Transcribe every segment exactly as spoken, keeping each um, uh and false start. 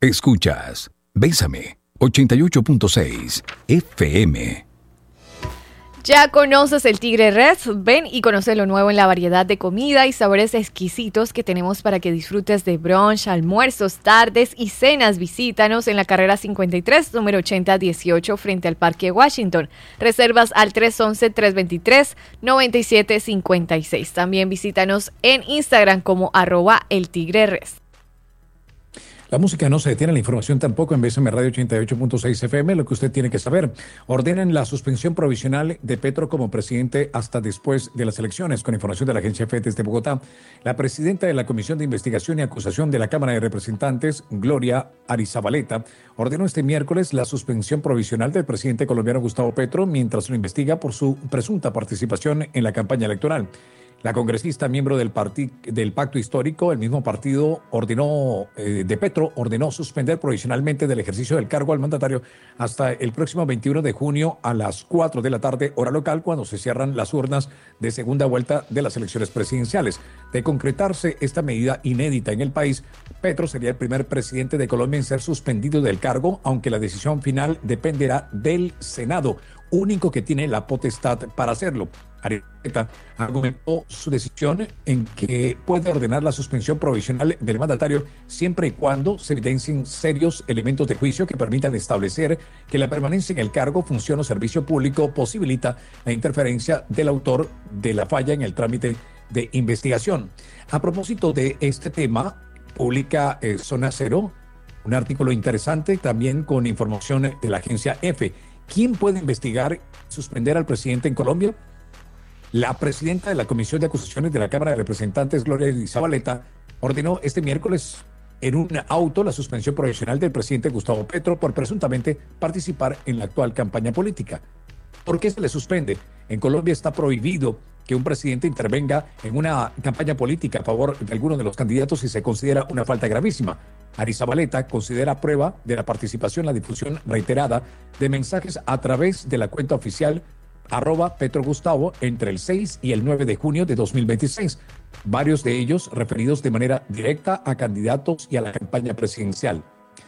Escuchas Bésame ochenta y ocho punto seis F M. ¿Ya conoces el Tigre Red? Ven y conoce lo nuevo en la variedad de comida y sabores exquisitos que tenemos para que disfrutes de brunch, almuerzos, tardes y cenas. Visítanos en la carrera cincuenta y tres, número ochenta dieciocho, frente al Parque Washington. Reservas al tres once, tres veintitrés, noventa y siete cincuenta y seis. También visítanos en Instagram como arroba el Tigre Red. La música no se detiene, la información tampoco. En B S M Radio ochenta y ocho punto seis F M, lo que usted tiene que saber. Ordenan la suspensión provisional de Petro como presidente hasta después de las elecciones. Con información de la agencia F E desde Bogotá, la presidenta de la Comisión de Investigación y Acusación de la Cámara de Representantes, Gloria Arizabaleta, ordenó este miércoles la suspensión provisional del presidente colombiano Gustavo Petro mientras lo investiga por su presunta participación en la campaña electoral. La congresista, miembro del, parti- del Pacto Histórico, el mismo partido ordenó, eh, de Petro, ordenó suspender provisionalmente del ejercicio del cargo al mandatario hasta el próximo veintiuno de junio a las cuatro de la tarde, hora local, cuando se cierran las urnas de segunda vuelta de las elecciones presidenciales. De concretarse esta medida inédita en el país, Petro sería el primer presidente de Colombia en ser suspendido del cargo, aunque la decisión final dependerá del Senado, único que tiene la potestad para hacerlo. Arieta argumentó su decisión en que puede ordenar la suspensión provisional del mandatario siempre y cuando se evidencien serios elementos de juicio que permitan establecer que la permanencia en el cargo, función o servicio público posibilita la interferencia del autor de la falla en el trámite de investigación. A propósito de este tema, publica eh, Zona Cero un artículo interesante también con información de la agencia F. ¿Quién puede investigar y suspender al presidente en Colombia? La presidenta de la Comisión de Acusaciones de la Cámara de Representantes, Gloria Arizabaleta, ordenó este miércoles en un auto la suspensión provisional del presidente Gustavo Petro por presuntamente participar en la actual campaña política. ¿Por qué se le suspende? En Colombia está prohibido que un presidente intervenga en una campaña política a favor de alguno de los candidatos si se considera una falta gravísima. Arizabaleta considera prueba de la participación la difusión reiterada de mensajes a través de la cuenta oficial arroba Petro Gustavo entre el seis y el nueve de junio de dos mil veintiséis, varios de ellos referidos de manera directa a candidatos y a la campaña presidencial.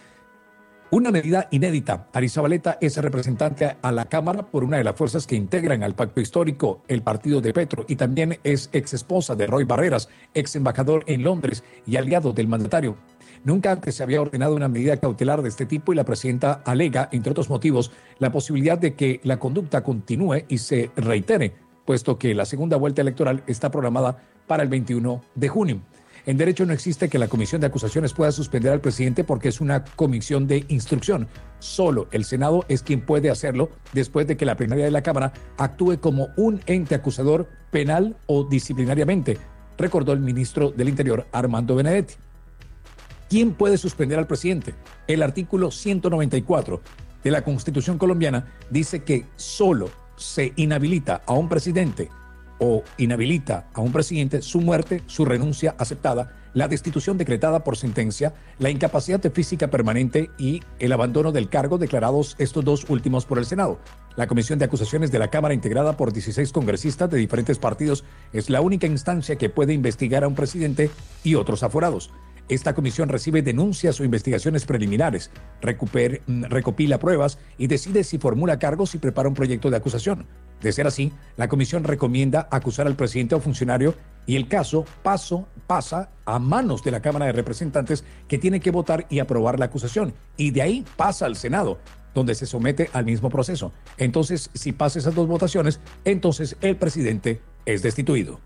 Una medida inédita. Arizabaleta es representante a la Cámara por una de las fuerzas que integran al Pacto Histórico, el partido de Petro, y también es ex esposa de Roy Barreras, ex embajador en Londres y aliado del mandatario. Nunca antes se había ordenado una medida cautelar de este tipo y la presidenta alega, entre otros motivos, la posibilidad de que la conducta continúe y se reitere, puesto que la segunda vuelta electoral está programada para el veintiuno de junio. En derecho no existe que la Comisión de Acusaciones pueda suspender al presidente porque es una comisión de instrucción. Solo el Senado es quien puede hacerlo después de que la plenaria de la Cámara actúe como un ente acusador penal o disciplinariamente, recordó el ministro del Interior, Armando Benedetti. ¿Quién puede suspender al presidente? El artículo ciento noventa y cuatro de la Constitución colombiana dice que solo se inhabilita a un presidente o inhabilita a un presidente su muerte, su renuncia aceptada, la destitución decretada por sentencia, la incapacidad física permanente y el abandono del cargo, declarados estos dos últimos por el Senado. La Comisión de Acusaciones de la Cámara, integrada por dieciséis congresistas de diferentes partidos, es la única instancia que puede investigar a un presidente y otros aforados. Esta comisión recibe denuncias o investigaciones preliminares, recuper, recopila pruebas y decide si formula cargos y prepara un proyecto de acusación. De ser así, la comisión recomienda acusar al presidente o funcionario y el caso paso, pasa a manos de la Cámara de Representantes, que tiene que votar y aprobar la acusación. Y de ahí pasa al Senado, donde se somete al mismo proceso. Entonces, si pasa esas dos votaciones, entonces el presidente es destituido.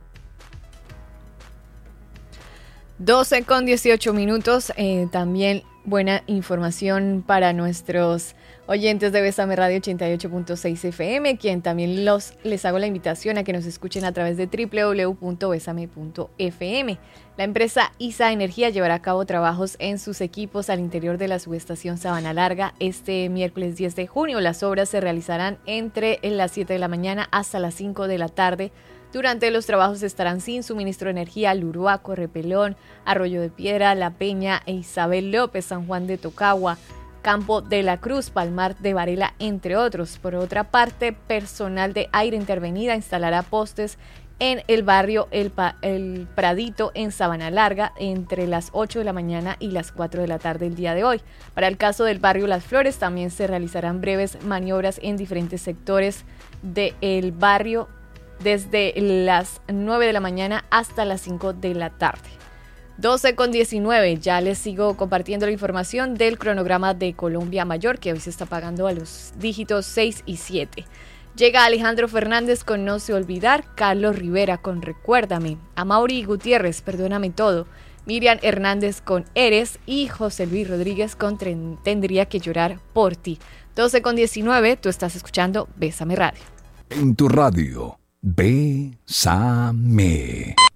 doce con dieciocho minutos, eh, también buena información para nuestros oyentes de Bésame Radio ochenta y ocho punto seis F M, quien también los, les hago la invitación a que nos escuchen a través de doble u doble u doble u punto besame punto F M. La empresa I S A Energía llevará a cabo trabajos en sus equipos al interior de la subestación Sabana Larga este miércoles diez de junio. Las obras se realizarán entre las siete de la mañana hasta las cinco de la tarde. Durante los trabajos estarán sin suministro de energía Luruaco, Repelón, Arroyo de Piedra, La Peña e Isabel López, San Juan de Tocagua, Campo de la Cruz, Palmar de Varela, entre otros. Por otra parte, personal de Aire Intervenida instalará postes en el barrio El, pa- El Pradito en Sabana Larga entre las ocho de la mañana y las cuatro de la tarde el día de hoy. Para el caso del barrio Las Flores también se realizarán breves maniobras en diferentes sectores del barrio desde las nueve de la mañana hasta las cinco de la tarde. doce con diecinueve, ya les sigo compartiendo la información del cronograma de Colombia Mayor, que hoy se está pagando a los dígitos seis y siete. Llega Alejandro Fernández con No sé olvidar, Carlos Rivera con Recuérdame, Amaury Gutiérrez, Perdóname todo, Miriam Hernández con Eres y José Luis Rodríguez con Tendría que llorar por ti. doce con diecinueve, tú estás escuchando Bésame Radio. En tu radio, Bésame.